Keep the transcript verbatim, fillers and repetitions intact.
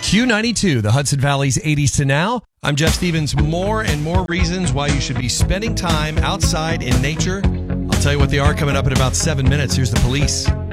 Q ninety-two, the Hudson Valley's eighties to now. I'm Jeff Stevens. More and more reasons why you should be spending time outside in nature. I'll tell you what they are coming up in about seven minutes. Here's the police.